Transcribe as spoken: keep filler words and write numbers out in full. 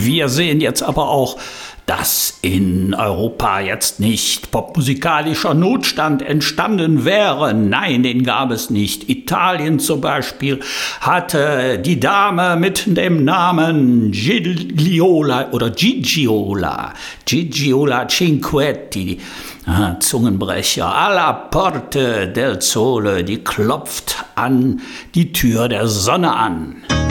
Wir sehen jetzt aber auch, dass in Europa jetzt nicht popmusikalischer Notstand entstanden wäre. Nein, den gab es nicht. Italien zum Beispiel hatte die Dame mit dem Namen Gigliola oder Gigiola, Gigiola Cinquetti, ah, Zungenbrecher, alla porte del sole, die klopft an die Tür der Sonne an.